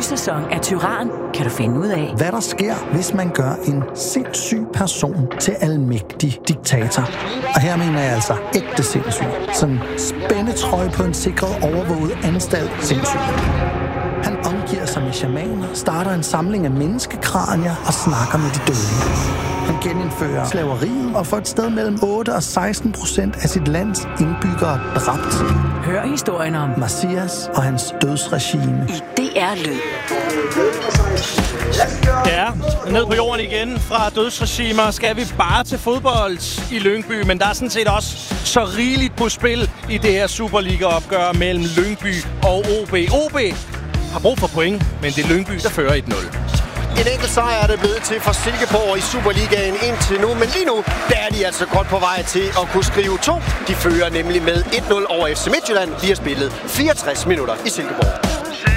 sæson af Tyran kan du finde ud af, hvad der sker, hvis man gør en sindssyg person til almægtig diktator. Og her mener jeg altså ægte sindssyg. Sådan spændetrøje på en sikret overvåget anstalt sindssyg. Han omgiver sig med shamaner, starter en samling af menneskekranier og snakker med de døde. Han genindfører slaveriet og får et sted mellem 8 og 16% af sit lands indbyggere dræbt. hør historien om Messias og hans dødsregime. i DR Lyd. Ja, ned på jorden igen fra dødsregimer skal vi bare til fodbold i Lyngby, men der er sådan set også så rigeligt på spil i det her Superliga-opgør mellem Lyngby og OB. OB har brug for point, men det er Lyngby, der fører 1-0. En enkelt sejr er det blevet til for Silkeborg i Superligaen indtil nu, men lige nu der er de altså godt på vej til at kunne skrive 2. De fører nemlig med 1-0 over FC Midtjylland. De har spillet 64 minutter i Silkeborg.